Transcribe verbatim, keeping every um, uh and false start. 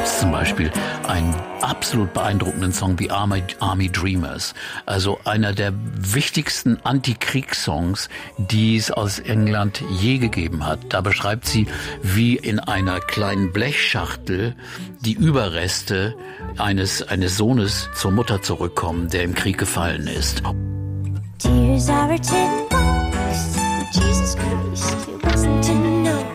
gibt es zum Beispiel einen absolut beeindruckenden Song wie Army, Army Dreamers. Also einer der wichtigsten Antikriegssongs, die es aus England je gegeben hat. Da beschreibt sie, wie in einer kleinen Blechschachtel die Überreste eines, eines Sohnes zur Mutter zurückkommen, der im Krieg gefallen ist. Tears are a tin box, Jesus Christ, it wasn't to know.